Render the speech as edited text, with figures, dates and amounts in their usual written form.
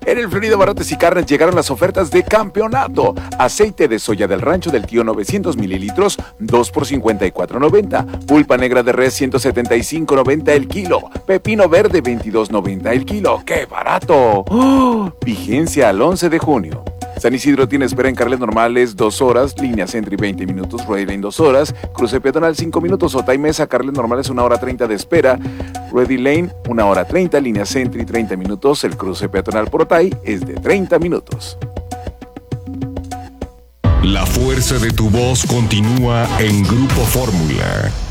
En el Florida Barrotes y Carnes llegaron las ofertas de campeonato. Aceite de soya del rancho del tío 900 mililitros, 2 por $54.90. Pulpa negra de res, $175.90 el kilo. Pepino verde, $22.90 el kilo. ¡Qué barato! ¡Oh! Vigencia al 11 de junio. San Isidro tiene espera en carriles normales 2 horas, línea Sentry 20 minutos, Ready Lane 2 horas, cruce peatonal 5 minutos, Otay Mesa, carriles normales 1 hora 30 de espera, Ready Lane 1 hora 30, línea Sentry 30 minutos, el cruce peatonal por Otay es de 30 minutos. La fuerza de tu voz continúa en Grupo Fórmula.